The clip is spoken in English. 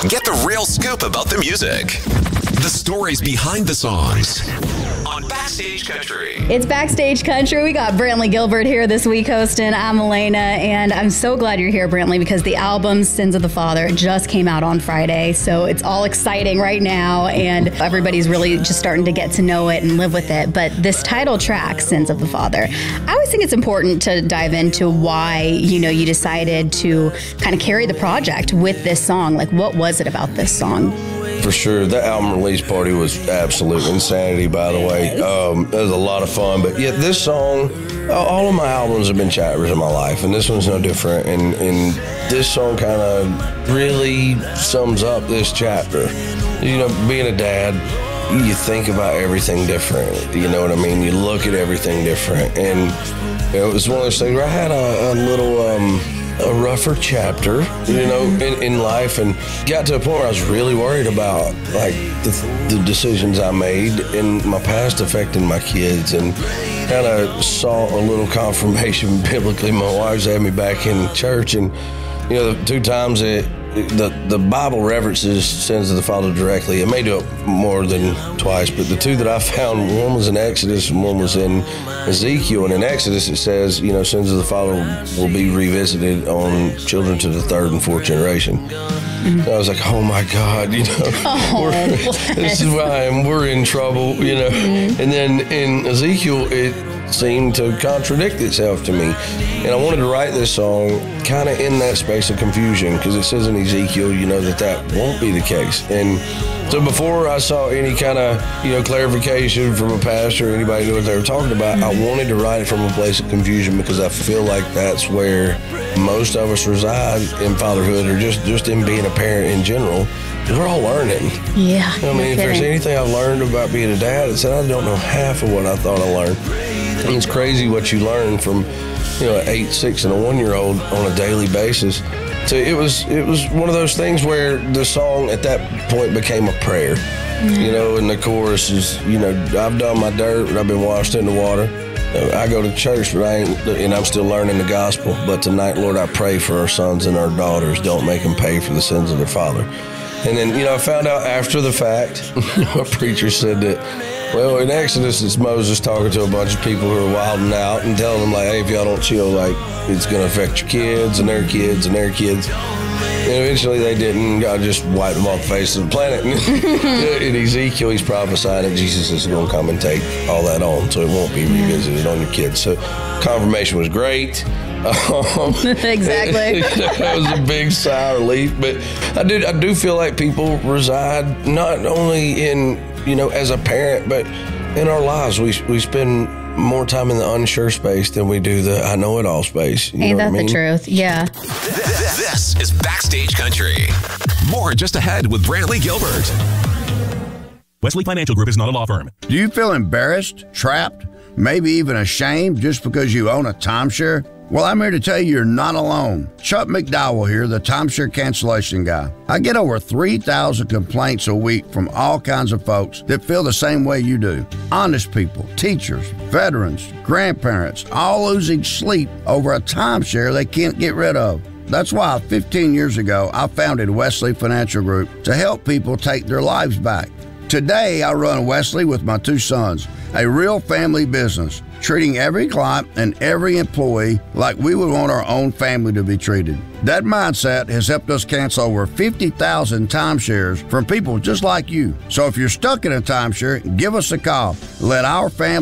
Get the real scoop about the music. The stories behind the songs on Backstage Country. It's Backstage Country. We got Brantley Gilbert here this week hosting. I'm Elena, and I'm so glad you're here, Brantley, because the album Sins of the Father just came out on Friday, so it's all exciting right now, and everybody's really just starting to get to know it and live with it. But this title track, Sins of the Father, I always think it's important to dive into why, you decided to kind of carry the project with this song. Like, what was it about this song? For sure. That album release party was absolute insanity, by the way. It was a lot of fun. But yeah, this song, all of my albums have been chapters in my life, and this one's no different. And this song kind of really sums up this chapter. Being a dad, you think about everything different. You know what I mean? You look at everything different. And it was one of those things where I had a little... a rougher chapter, in life, and got to a point where I was really worried about the decisions I made in my past affecting my kids, and kind of saw a little confirmation biblically. My wife's had me back in church, and the two times the Bible references Sins of the Father directly. It may do it more than twice, but the two that I found, one was in Exodus and one was in Ezekiel. And in Exodus it says, Sins of the Father will be revisited on children to the third and fourth generation. Mm-hmm. I was like, oh my God, this is why we're in trouble, Mm-hmm. And then in Ezekiel, it seemed to contradict itself to me. And I wanted to write this song kind of in that space of confusion, because it says in Ezekiel, that won't be the case. And so before I saw any kind of, clarification from a pastor or anybody knew what they were talking about, I wanted to write it from a place of confusion, because I feel like that's where most of us reside in fatherhood, or just in being a parent in general. We're all learning. Yeah. If there's anything I've learned about being a dad, it's that I don't know half of what I thought I learned. And it's crazy what you learn from, an 8, 6, and a 1-year-old on a daily basis. So it was one of those things where the song at that point became a prayer. Mm-hmm. And the chorus is, I've done my dirt, but I've been washed in the water. I go to church, but I'm still learning the gospel. But tonight, Lord, I pray for our sons and our daughters. Don't make them pay for the sins of their father. And then, I found out after the fact, a preacher said that, well, in Exodus, it's Moses talking to a bunch of people who are wilding out and telling them, hey, if y'all don't chill, it's going to affect your kids and their kids and their kids. And eventually they didn't. God just wiped them off the face of the planet. In Ezekiel, he's prophesying that Jesus is going to come and take all that on, so it won't be revisited on your kids. So confirmation was great. Exactly. That was a big sigh of relief. But I do feel like people reside not only in, as a parent, but in our lives. We spend more time in the unsure space than we do the I know it all space. Ain't that the truth? Yeah. This is Backstage Country. More just ahead with Brantley Gilbert. Wesley Financial Group is not a law firm. Do you feel embarrassed, trapped, maybe even ashamed just because you own a timeshare? Well, I'm here to tell you you're not alone. Chuck McDowell here, the timeshare cancellation guy. I get over 3,000 complaints a week from all kinds of folks that feel the same way you do. Honest people, teachers, veterans, grandparents, all losing sleep over a timeshare they can't get rid of. That's why 15 years ago, I founded Wesley Financial Group to help people take their lives back. Today, I run Wesley with my 2 sons, a real family business, treating every client and every employee like we would want our own family to be treated. That mindset has helped us cancel over 50,000 timeshares from people just like you. So if you're stuck in a timeshare, give us a call. Let our family